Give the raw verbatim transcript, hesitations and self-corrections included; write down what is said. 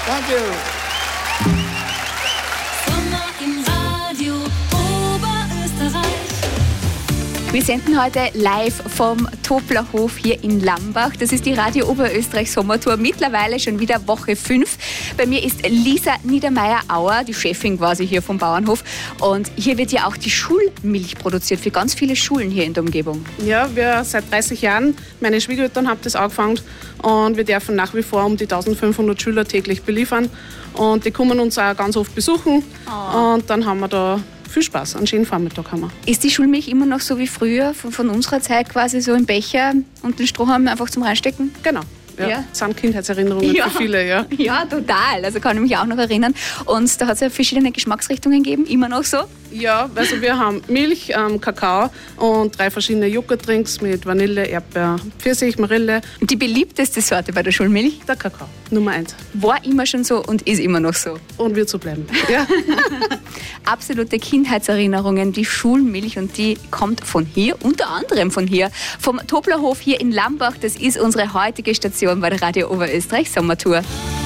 Danke. Sommer im Radio Oberösterreich. Wir senden heute live vom Toblerhof hier in Lambach. Das ist die Radio Oberösterreich Sommertour, mittlerweile schon wieder Woche fünf. Bei mir ist Lisa Niedermeyer-Auer, die Chefin quasi hier vom Bauernhof. Und hier wird ja auch die Schulmilch produziert für ganz viele Schulen hier in der Umgebung. Ja, wir seit dreißig Jahren, meine Schwiegereltern haben das angefangen und wir dürfen nach wie vor um die eintausendfünfhundert Schüler täglich beliefern. Und die kommen uns auch ganz oft besuchen oh. und dann haben wir da viel Spaß, einen schönen Vormittag haben wir. Ist die Schulmilch immer noch so wie früher, von, von unserer Zeit quasi so im Becher und den Strohhalm einfach zum Reinstecken? Genau. Ja, ja. Das sind Kindheitserinnerungen ja. für viele, ja. Ja, total. Also kann ich mich auch noch erinnern. Und da hat es ja verschiedene Geschmacksrichtungen gegeben, immer noch so. Ja, also wir haben Milch, ähm, Kakao und drei verschiedene Joghurtdrinks mit Vanille, Erdbeer, Pfirsich, Marille. Die beliebteste Sorte bei der Schulmilch? Der Kakao, Nummer eins. War immer schon so und ist immer noch so. Und wird so bleiben. Ja. Absolute Kindheitserinnerungen, die Schulmilch, und die kommt von hier, unter anderem von hier, vom Toblerhof hier in Lambach. Das ist unsere heutige Station bei der Radio Oberösterreich Sommertour.